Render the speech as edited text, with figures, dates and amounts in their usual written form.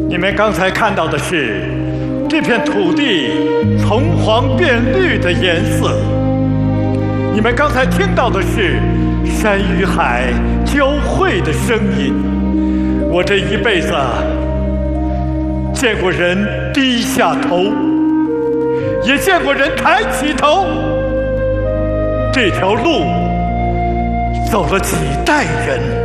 你们刚才看到的是这片土地从黄变绿的颜色，你们刚才听到的是山与海交汇的声音。我这一辈子见过人低下头，也见过人抬起头。这条路走了几代人。